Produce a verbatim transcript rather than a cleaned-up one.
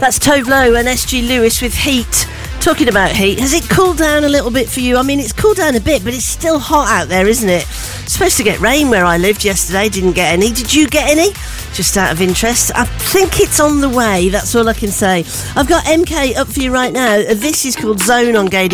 That's Tove Lo and S G Lewis with Heat. Talking about heat, has it cooled down a little bit for you? I mean, it's cooled down a bit, but it's still hot out there, isn't it? It's supposed to get rain where I lived yesterday, didn't get any. Did you get any? Just out of interest. I think it's on the way, that's all I can say. I've got M K up for you right now. This is called Zone on Gay